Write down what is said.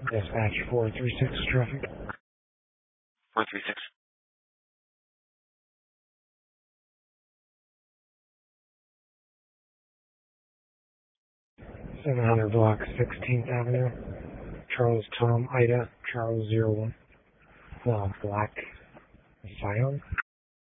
Dispatch 436 traffic. 436. 700 block 16th Avenue. Charles Tom Ida Charles 01. Black Scion.